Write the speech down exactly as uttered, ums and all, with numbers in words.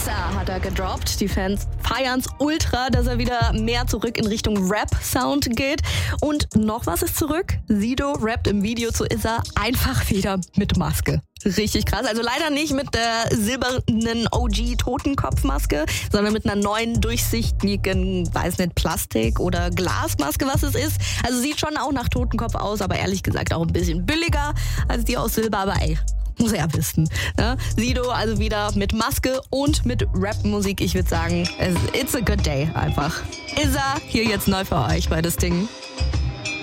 Issa hat er gedroppt. Die Fans feiern's ultra, dass er wieder mehr zurück in Richtung Rap-Sound geht. Und noch was ist zurück. Sido rappt im Video zu Issa einfach wieder mit Maske. Richtig krass. Also leider nicht mit der silbernen O G-Totenkopfmaske, sondern mit einer neuen, durchsichtigen, weiß nicht, Plastik- oder Glasmaske, was es ist. Also sieht schon auch nach Totenkopf aus, aber ehrlich gesagt auch ein bisschen billiger als die aus Silber. Aber ey, muss er ja wissen. Ne? Sido also wieder mit Maske und mit Rap-Musik. Ich würde sagen, it's a good day einfach. Issa hier jetzt neu für euch bei das Ding.